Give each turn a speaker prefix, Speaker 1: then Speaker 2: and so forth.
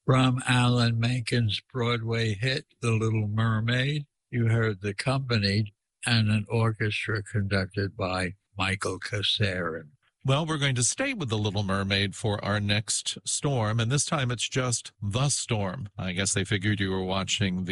Speaker 1: From Alan Menken's Broadway hit, The Little Mermaid, you heard The Company and an orchestra conducted by Michael Kassarin.
Speaker 2: Well, we're going to stay with The Little Mermaid for our next storm, and this time it's just The Storm. I guess they figured you were watching the